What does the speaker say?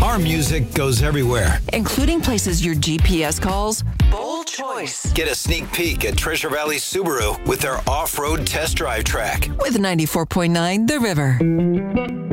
Our music goes everywhere. including places your GPS calls bold choice. Get a sneak peek at Treasure Valley Subaru with their off-road test drive track. With 94.9 The River.